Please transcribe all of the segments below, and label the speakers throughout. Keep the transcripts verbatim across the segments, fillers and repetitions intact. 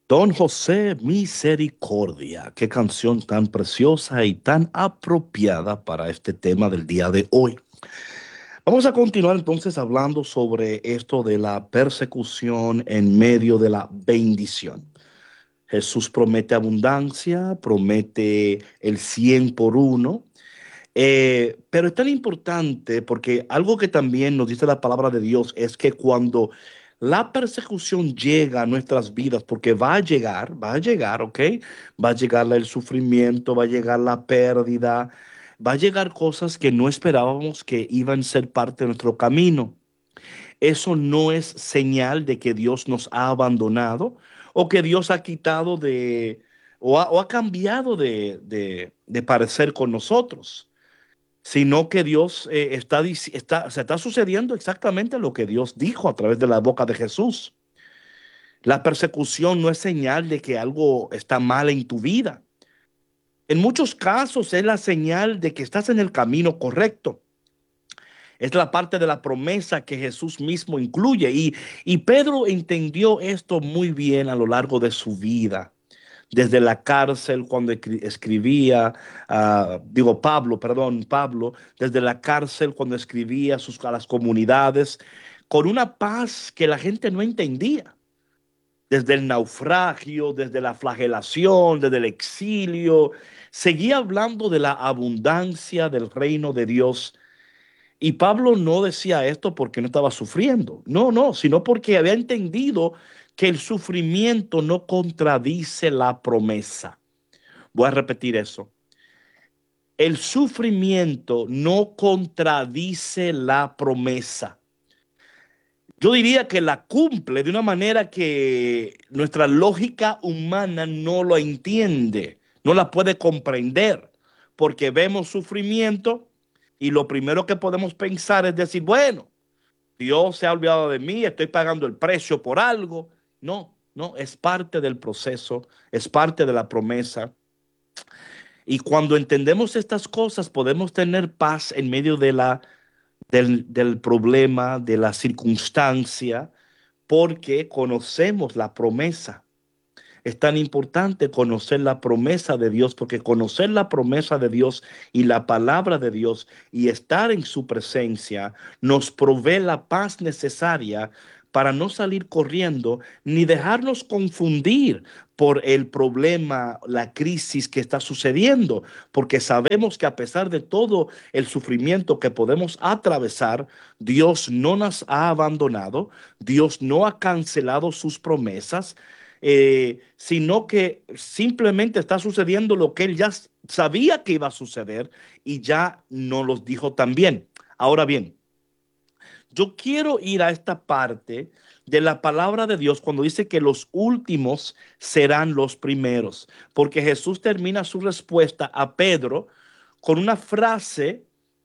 Speaker 1: Don José Misericordia, qué canción tan preciosa y tan apropiada para este tema del día de hoy. Vamos a continuar entonces hablando sobre esto de la persecución en medio de la bendición. Jesús promete abundancia, promete el cien por uno, eh, pero es tan importante porque algo que también nos dice la palabra de Dios es que cuando la persecución llega a nuestras vidas, porque va a llegar, va a llegar, ¿ok? Va a llegar el sufrimiento, va a llegar la pérdida, va a llegar cosas que no esperábamos que iban a ser parte de nuestro camino. Eso no es señal de que Dios nos ha abandonado o que Dios ha quitado de o ha, o ha cambiado de, de, de parecer con nosotros, sino que Dios eh, está, está, se está sucediendo exactamente lo que Dios dijo a través de la boca de Jesús. La persecución no es señal de que algo está mal en tu vida. En muchos casos es la señal de que estás en el camino correcto. Es la parte de la promesa que Jesús mismo incluye. Y, y Pedro entendió esto muy bien a lo largo de su vida. Desde la cárcel, cuando escribía, uh, digo Pablo, perdón, Pablo, desde la cárcel, cuando escribía a, sus, a las comunidades, con una paz que la gente no entendía. Desde el naufragio, desde la flagelación, desde el exilio, seguía hablando de la abundancia del reino de Dios. Y Pablo no decía esto porque no estaba sufriendo, no, no, sino porque había entendido que el sufrimiento no contradice la promesa. Voy a repetir eso. El sufrimiento no contradice la promesa. Yo diría que la cumple de una manera que nuestra lógica humana no lo entiende, no la puede comprender, porque vemos sufrimiento y lo primero que podemos pensar es decir, bueno, Dios se ha olvidado de mí, estoy pagando el precio por algo. No, no, es parte del proceso, es parte de la promesa. Y cuando entendemos estas cosas, podemos tener paz en medio de la, del, del problema, de la circunstancia, porque conocemos la promesa. Es tan importante conocer la promesa de Dios, porque conocer la promesa de Dios y la palabra de Dios y estar en su presencia nos provee la paz necesaria para no salir corriendo ni dejarnos confundir por el problema, la crisis que está sucediendo, porque sabemos que a pesar de todo el sufrimiento que podemos atravesar, Dios no nos ha abandonado, Dios no ha cancelado sus promesas, eh, sino que simplemente está sucediendo lo que él ya sabía que iba a suceder y ya nos los dijo también. Ahora bien, yo quiero ir a esta parte de la palabra de Dios cuando dice que los últimos serán los primeros, porque Jesús termina su respuesta a Pedro con una frase,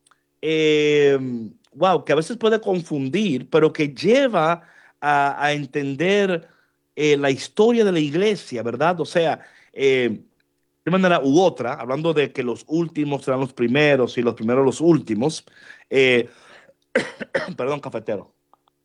Speaker 1: eh, wow, que a veces puede confundir, pero que lleva a, a entender eh, la historia de la iglesia, ¿verdad? O sea, eh, de una manera u otra, hablando de que los últimos serán los primeros y los primeros los últimos, eh, perdón, cafetero.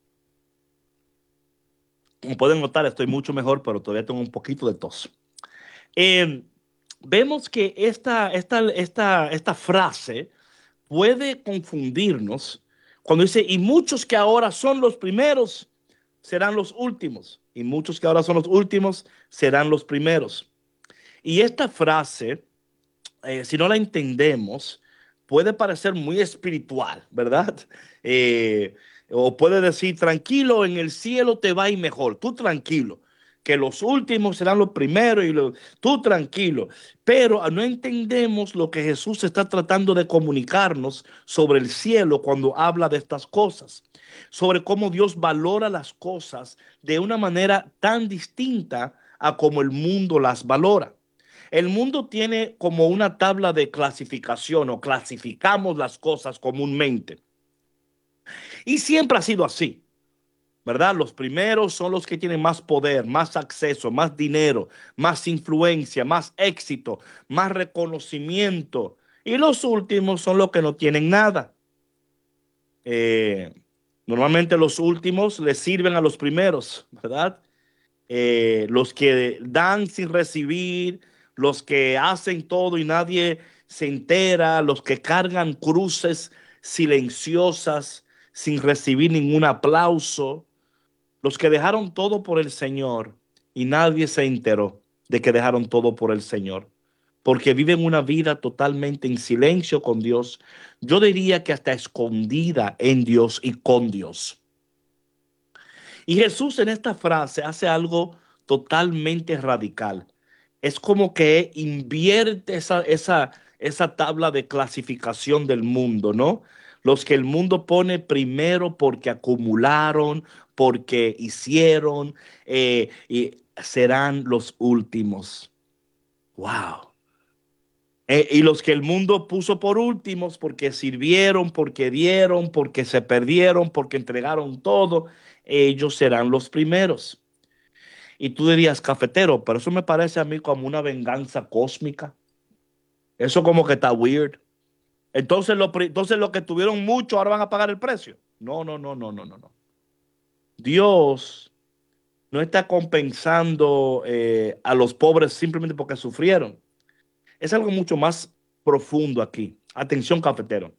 Speaker 1: Como pueden notar, estoy mucho mejor, pero todavía tengo un poquito de tos. Eh, vemos que esta, esta, esta, esta frase puede confundirnos cuando dice, y muchos que ahora son los primeros serán los últimos, y muchos que ahora son los últimos serán los primeros. Y esta frase, eh, si no la entendemos, puede parecer muy espiritual, ¿verdad? Eh, o puede decir, tranquilo, en el cielo te va a ir mejor, tú tranquilo, que los últimos serán los primeros y los, tú tranquilo. Pero no entendemos lo que Jesús está tratando de comunicarnos sobre el cielo cuando habla de estas cosas, sobre cómo Dios valora las cosas de una manera tan distinta a como el mundo las valora. El mundo tiene como una tabla de clasificación o clasificamos las cosas comúnmente. Y siempre ha sido así, ¿verdad? Los primeros son los que tienen más poder, más acceso, más dinero, más influencia, más éxito, más reconocimiento. Y los últimos son los que no tienen nada. Eh, Normalmente los últimos les sirven a los primeros, ¿verdad? eh, los que dan sin recibir, los que hacen todo y nadie se entera, los que cargan cruces silenciosas sin recibir ningún aplauso, los que dejaron todo por el Señor y nadie se enteró de que dejaron todo por el Señor, porque viven una vida totalmente en silencio con Dios. Yo diría que hasta escondida en Dios y con Dios. Y Jesús en esta frase hace algo totalmente radical. Es como que invierte esa, esa, esa tabla de clasificación del mundo, ¿no? Los que el mundo pone primero porque acumularon, porque hicieron, eh, y serán los últimos. Wow. Eh, y los que el mundo puso por últimos porque sirvieron, porque dieron, porque se perdieron, porque entregaron todo, ellos serán los primeros. Y tú dirías, cafetero, pero eso me parece a mí como una venganza cósmica. Eso como que está weird. Entonces lo, entonces los que tuvieron mucho ahora van a pagar el precio. No, no, no, no, no, no, no. Dios no está compensando eh, a los pobres simplemente porque sufrieron. Es algo mucho más profundo aquí. Atención, cafetero.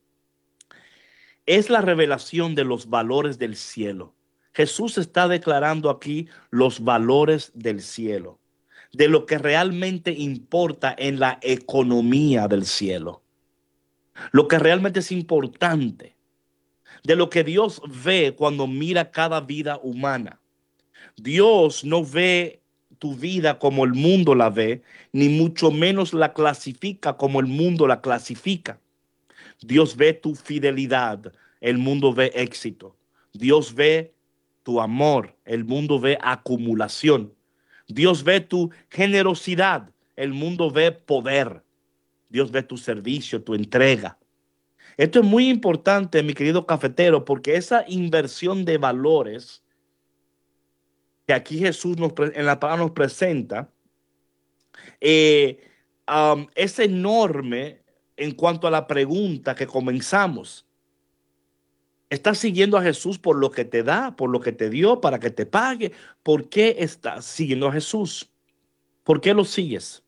Speaker 1: Es la revelación de los valores del cielo. Jesús está declarando aquí los valores del cielo, de lo que realmente importa en la economía del cielo, lo que realmente es importante, de lo que Dios ve cuando mira cada vida humana. Dios no ve tu vida como el mundo la ve, ni mucho menos la clasifica como el mundo la clasifica. Dios ve tu fidelidad, el mundo ve éxito. Dios ve tu amor, el mundo ve acumulación. Dios ve tu generosidad, el mundo ve poder. Dios ve tu servicio, tu entrega. Esto es muy importante, mi querido cafetero, porque esa inversión de valores que aquí Jesús nos, en la palabra nos presenta, eh, um, es enorme en cuanto a la pregunta que comenzamos. ¿Estás siguiendo a Jesús por lo que te da, por lo que te dio, para que te pague? ¿Por qué estás siguiendo a Jesús? ¿Por qué lo sigues?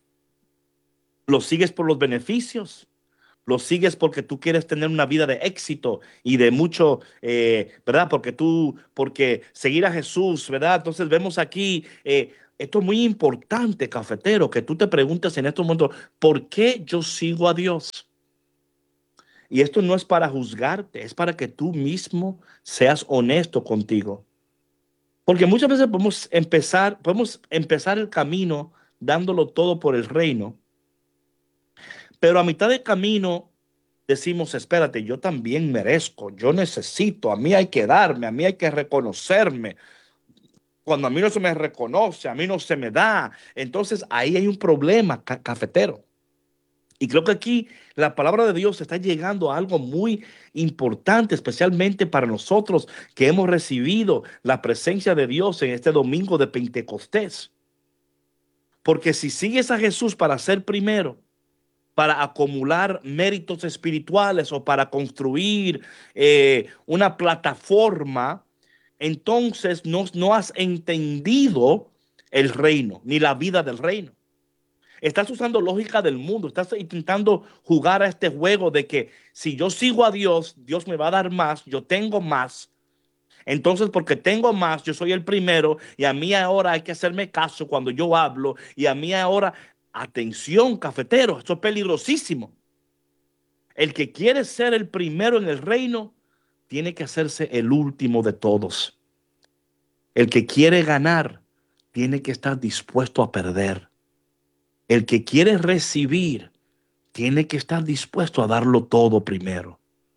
Speaker 1: ¿Lo sigues por los beneficios? ¿Lo sigues porque tú quieres tener una vida de éxito y de mucho, eh, ¿verdad? Porque tú, porque seguir a Jesús, ¿verdad? Entonces vemos aquí, eh, esto es muy importante, cafetero, que tú te preguntes en estos momentos, ¿por qué yo sigo a Dios? Y esto no es para juzgarte, es para que tú mismo seas honesto contigo. Porque muchas veces podemos empezar, podemos empezar el camino dándolo todo por el reino, pero a mitad de camino decimos, espérate, yo también merezco, yo necesito, a mí hay que darme, a mí hay que reconocerme. Cuando a mí no se me reconoce, a mí no se me da, entonces ahí hay un problema, ca cafetero. Y creo que aquí la palabra de Dios está llegando a algo muy importante, especialmente para nosotros que hemos recibido la presencia de Dios en este domingo de Pentecostés. Porque si sigues a Jesús para ser primero, para acumular méritos espirituales o para construir eh, una plataforma, entonces no, no has entendido el reino, ni la vida del reino. Estás usando lógica del mundo, estás intentando jugar a este juego de que si yo sigo a Dios, Dios me va a dar más, yo tengo más. Entonces, porque tengo más, yo soy el primero y a mí ahora hay que hacerme caso cuando yo hablo y a mí ahora, atención, cafetero, esto es peligrosísimo. El que quiere ser el primero en el reino tiene que hacerse el último de todos. El que quiere ganar tiene que estar dispuesto a perder. El que quiere recibir tiene que estar dispuesto a darlo todo primero.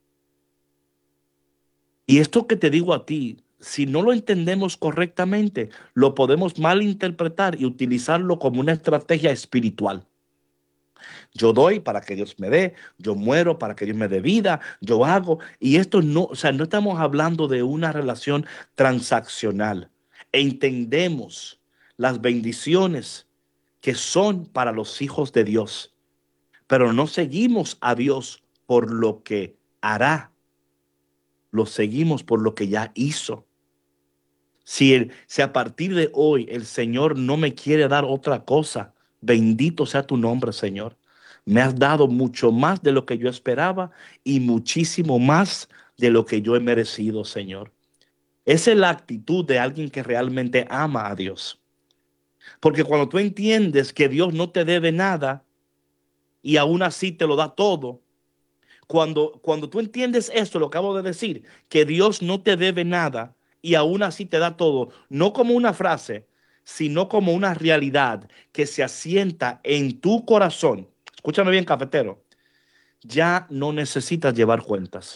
Speaker 1: Y esto que te digo a ti, si no lo entendemos correctamente, lo podemos malinterpretar y utilizarlo como una estrategia espiritual. Yo doy para que Dios me dé, yo muero para que Dios me dé vida, yo hago. Y esto no, o sea, no estamos hablando de una relación transaccional. Entendemos las bendiciones que son para los hijos de Dios, pero no seguimos a Dios por lo que hará, lo seguimos por lo que ya hizo. Si, el, si a partir de hoy el Señor no me quiere dar otra cosa, bendito sea tu nombre, Señor. Me has dado mucho más de lo que yo esperaba y muchísimo más de lo que yo he merecido, Señor. Esa es la actitud de alguien que realmente ama a Dios. Porque cuando tú entiendes que Dios no te debe nada y aún así te lo da todo, cuando, cuando tú entiendes esto, lo acabo de decir, que Dios no te debe nada y aún así te da todo, no como una frase, sino como una realidad que se asienta en tu corazón. Escúchame bien, cafetero. Ya no necesitas llevar cuentas.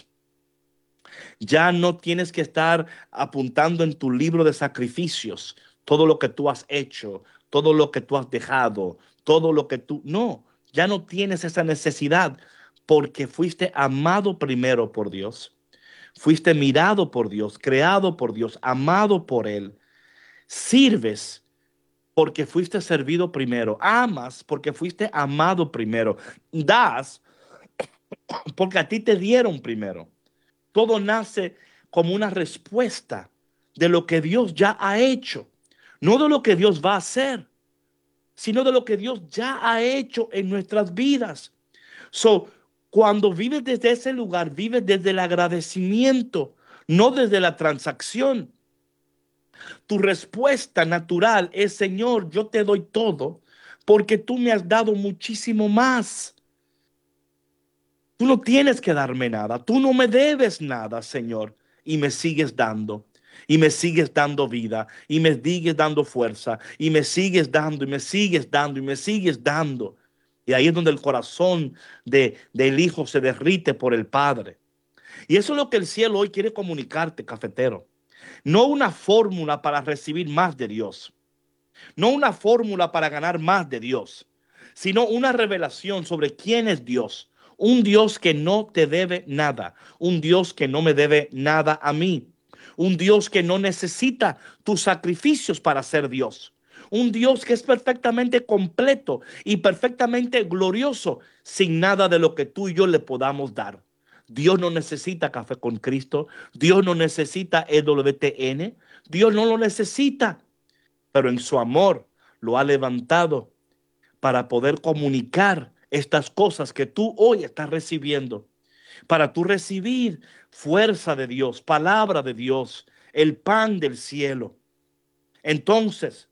Speaker 1: Ya no tienes que estar apuntando en tu libro de sacrificios todo lo que tú has hecho, todo lo que tú has dejado, todo lo que tú... No, ya no tienes esa necesidad porque fuiste amado primero por Dios. Fuiste mirado por Dios, creado por Dios, amado por Él. Sirves porque fuiste servido primero. Amas porque fuiste amado primero. Das porque a ti te dieron primero. Todo nace como una respuesta de lo que Dios ya ha hecho, no de lo que Dios va a hacer, sino de lo que Dios ya ha hecho en nuestras vidas. So, cuando vives desde ese lugar, vives desde el agradecimiento, no desde la transacción. Tu respuesta natural es: Señor, yo te doy todo porque tú me has dado muchísimo más. Tú no tienes que darme nada. Tú no me debes nada, Señor. Y me sigues dando. Y me sigues dando vida. Y me sigues dando fuerza. Y me sigues dando. Y me sigues dando. Y me sigues dando. Y ahí es donde el corazón de, del Hijo se derrite por el Padre. Y eso es lo que el cielo hoy quiere comunicarte, cafetero. No una fórmula para recibir más de Dios. No una fórmula para ganar más de Dios, sino una revelación sobre quién es Dios. Un Dios que no te debe nada. Un Dios que no me debe nada a mí. Un Dios que no necesita tus sacrificios para ser Dios. Un Dios que es perfectamente completo y perfectamente glorioso sin nada de lo que tú y yo le podamos dar. Dios no necesita café con Cristo. Dios no necesita E W T N. Dios no lo necesita, pero en su amor lo ha levantado para poder comunicar estas cosas que tú hoy estás recibiendo, para tú recibir fuerza de Dios, palabra de Dios, el pan del cielo. Entonces,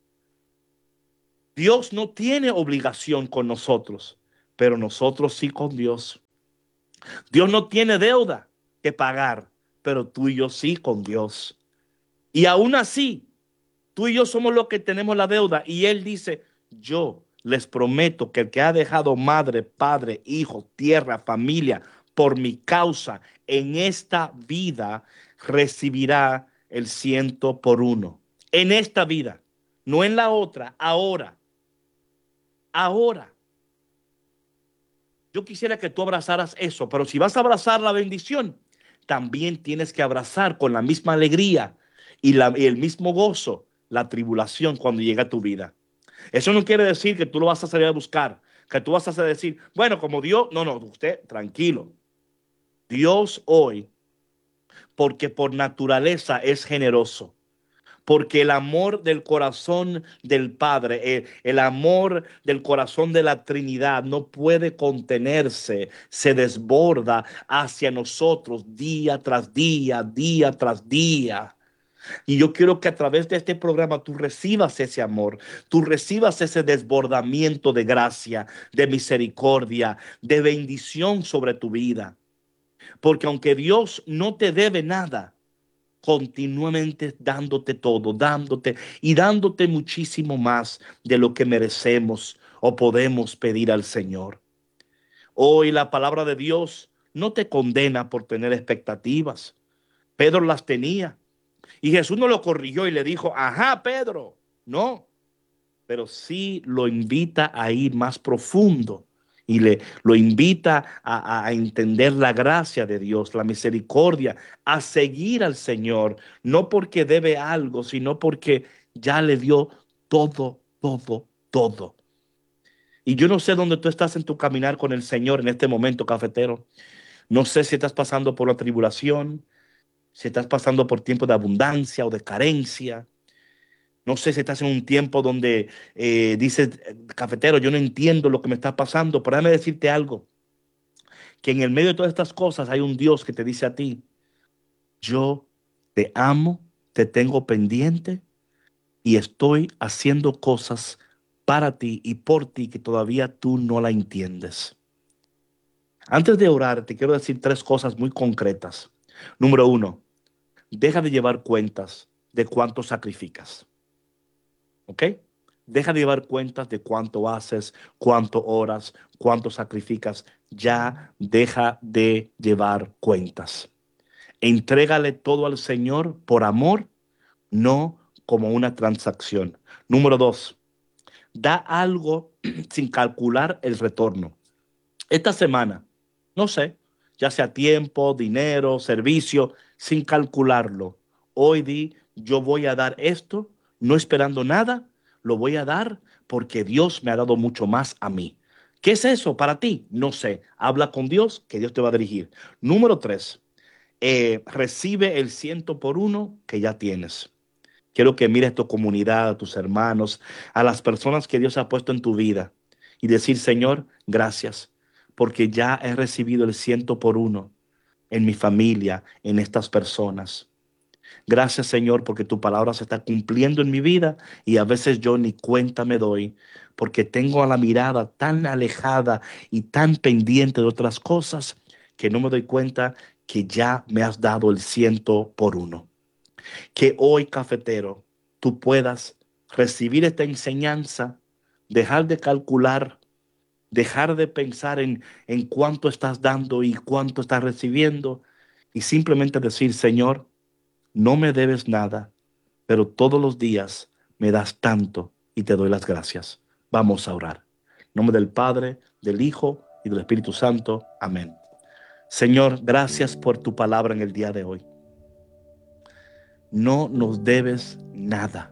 Speaker 1: Dios no tiene obligación con nosotros, pero nosotros sí con Dios. Dios no tiene deuda que pagar, pero tú y yo sí con Dios. Y aún así, tú y yo somos los que tenemos la deuda. Y Él dice: yo les prometo que el que ha dejado madre, padre, hijo, tierra, familia, por mi causa, en esta vida recibirá el ciento por uno. En esta vida, no en la otra, ahora. Ahora. Yo quisiera que tú abrazaras eso, pero si vas a abrazar la bendición, también tienes que abrazar con la misma alegría y, la, y el mismo gozo la tribulación cuando llega a tu vida. Eso no quiere decir que tú lo vas a salir a buscar, que tú vas a decir, bueno, como Dios, no, no, usted tranquilo. Dios hoy, porque por naturaleza es generoso, porque el amor del corazón del Padre, el, el amor del corazón de la Trinidad no puede contenerse, se desborda hacia nosotros día tras día, día tras día. Y yo quiero que a través de este programa tú recibas ese amor, tú recibas ese desbordamiento de gracia, de misericordia, de bendición sobre tu vida. Porque aunque Dios no te debe nada, continuamente dándote todo, dándote y dándote muchísimo más de lo que merecemos o podemos pedir al Señor. Hoy la palabra de Dios no te condena por tener expectativas. Pedro las tenía. Y Jesús no lo corrigió y le dijo, ajá, Pedro, no, pero sí lo invita a ir más profundo y le lo invita a, a entender la gracia de Dios, la misericordia, a seguir al Señor, no porque debe algo, sino porque ya le dio todo, todo, todo. Y yo no sé dónde tú estás en tu caminar con el Señor en este momento, cafetero. No sé si estás pasando por la tribulación. si estás pasando por tiempos de abundancia o de carencia. No sé si estás en un tiempo donde eh, dices, cafetero, yo no entiendo lo que me está pasando, pero déjame decirte algo, que en el medio de todas estas cosas hay un Dios que te dice a ti, yo te amo, te tengo pendiente y estoy haciendo cosas para ti y por ti que todavía tú no la entiendes. Antes de orar, te quiero decir tres cosas muy concretas. Número uno, deja de llevar cuentas de cuánto sacrificas. ¿Ok? Deja de llevar cuentas de cuánto haces, cuánto oras, cuánto sacrificas. Ya deja de llevar cuentas. Entrégale todo al Señor por amor, no como una transacción. Número dos, da algo sin calcular el retorno. Esta semana, no sé, ya sea tiempo, dinero, servicio, sin calcularlo. Hoy di, yo voy a dar esto, no esperando nada, lo voy a dar porque Dios me ha dado mucho más a mí. ¿Qué es eso para ti? No sé. Habla con Dios, que Dios te va a dirigir. Número tres, eh, recibe el ciento por uno que ya tienes. Quiero que mires tu comunidad, a tus hermanos, a las personas que Dios ha puesto en tu vida y decir, Señor, gracias, porque ya he recibido el ciento por uno en mi familia, en estas personas. Gracias, Señor, porque tu palabra se está cumpliendo en mi vida y a veces yo ni cuenta me doy, porque tengo a la mirada tan alejada y tan pendiente de otras cosas que no me doy cuenta que ya me has dado el ciento por uno. Que hoy, cafetero, tú puedas recibir esta enseñanza, dejar de calcular, dejar de pensar en, en cuánto estás dando y cuánto estás recibiendo y simplemente decir, Señor, no me debes nada, pero todos los días me das tanto y te doy las gracias. Vamos a orar. En nombre del Padre, del Hijo y del Espíritu Santo. Amén. Señor, gracias por tu palabra en el día de hoy. No nos debes nada.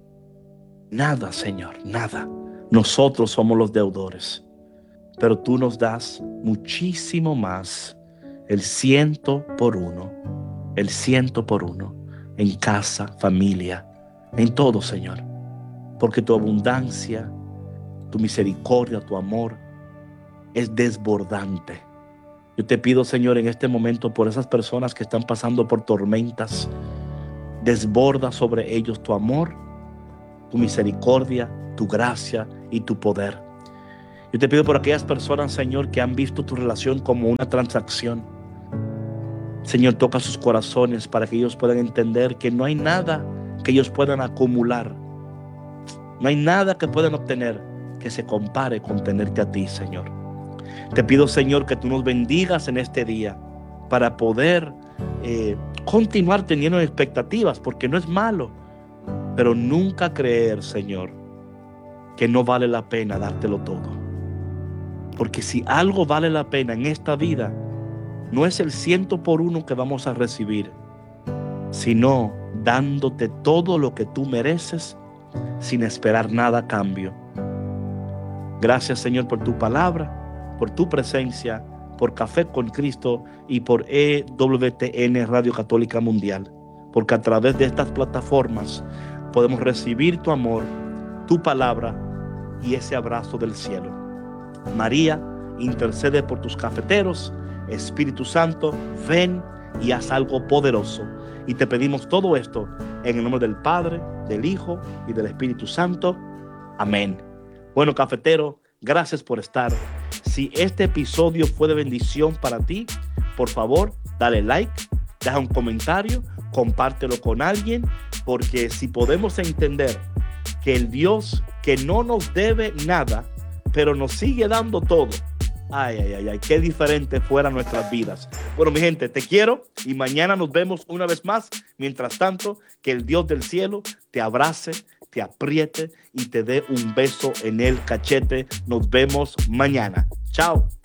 Speaker 1: Nada, Señor, nada. Nosotros somos los deudores, pero tú nos das muchísimo más, el ciento por uno, el ciento por uno, en casa, familia, en todo, Señor, porque tu abundancia, tu misericordia, tu amor es desbordante. Yo te pido, Señor, en este momento por esas personas que están pasando por tormentas, desborda sobre ellos tu amor, tu misericordia, tu gracia y tu poder. Yo te pido por aquellas personas, Señor, que han visto tu relación como una transacción. Señor, toca sus corazones para que ellos puedan entender que no hay nada que ellos puedan acumular. No hay nada que puedan obtener que se compare con tenerte a ti, Señor. Te pido, Señor, que tú nos bendigas en este día para poder eh, continuar teniendo expectativas, porque no es malo, pero nunca creer, Señor, que no vale la pena dártelo todo. Porque si algo vale la pena en esta vida, no es el ciento por uno que vamos a recibir, sino dándote todo lo que tú mereces sin esperar nada a cambio. Gracias, Señor, por tu palabra, por tu presencia, por Café con Cristo y por E W T N Radio Católica Mundial, porque a través de estas plataformas podemos recibir tu amor, tu palabra y ese abrazo del cielo. María, intercede por tus cafeteros. Espíritu Santo, ven y haz algo poderoso. Y te pedimos todo esto en el nombre del Padre, del Hijo y del Espíritu Santo. Amén. Bueno, cafetero, gracias por estar. Si este episodio fue de bendición para ti, por favor, dale like, deja un comentario, compártelo con alguien, porque si podemos entender que el Dios que no nos debe nada, pero nos sigue dando todo, ay, ay, ay, ay, qué diferente fueran nuestras vidas. Bueno, mi gente, te quiero y mañana nos vemos una vez más. Mientras tanto, que el Dios del cielo te abrace, te apriete y te dé un beso en el cachete. Nos vemos mañana. Chao.